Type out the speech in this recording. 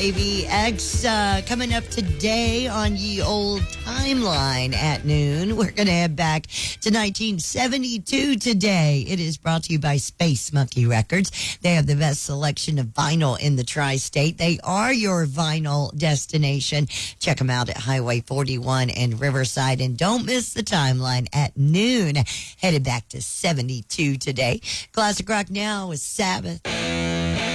WABX. Coming up today on Ye Old Timeline at noon. We're going to head back to 1972 today. It is brought to you by Space Monkey Records. They have the best selection of vinyl in the tri-state. They are your vinyl destination. Check them out at Highway 41 and Riverside. And don't miss the timeline at noon. Headed back to 72 today. Classic Rock Now with Sabbath.